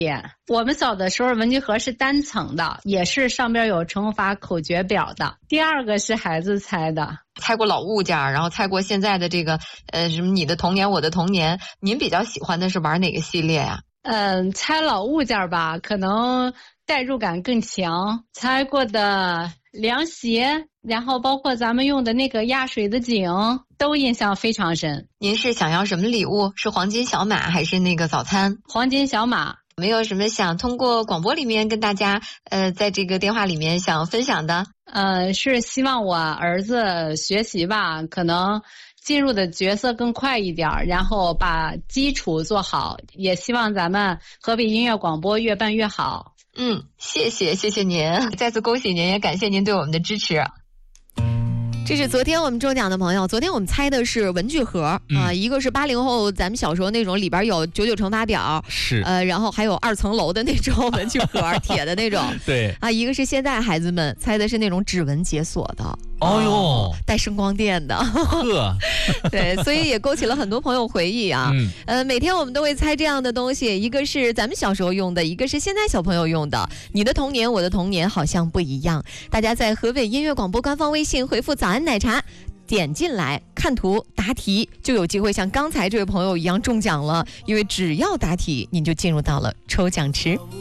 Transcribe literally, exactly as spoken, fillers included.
我们小的时候文具盒是单层的，也是上边有乘法口诀表的。第二个是孩子猜的， 猜过老物件，然后猜过现在的这个呃什么你的童年我的童年。您比较喜欢的是玩哪个系列呀？ 嗯，猜老物件吧，可能代入感更强。猜过的凉鞋，然后包括咱们用的那个压水的井，都印象非常深。 您是想要什么礼物？是黄金小马还是那个早餐？ 黄金小马。 没有什么想通过广播里面跟大家呃在这个电话里面想分享的？ 呃，是希望我儿子学习吧，可能进入的角色更快一点，然后把基础做好，也希望咱们河北音乐广播越办越好。 嗯，谢谢谢谢您，再次恭喜您，也感谢您对我们的支持。 这是昨天我们中奖的朋友，昨天我们猜的是文具盒啊、嗯呃，一个是八零后咱们小时候那种里边有九九乘法表， 是呃，然后还有二层楼的那种文具盒，铁的那种， 对啊，一个是现在孩子们猜的是那种指纹解锁的， 哦哟， 带声光电的， 呵， 对，所以也勾起了很多朋友回忆啊。嗯，呃，每天我们都会猜这样的东西，一个是咱们小时候用的，一个是现在小朋友用的。你的童年，我的童年好像不一样。大家在河北音乐广播官方微信回复“早安奶茶”。点进来看图答题，就有机会像刚才这位朋友一样中奖了，因为只要答题，您就进入到了抽奖池。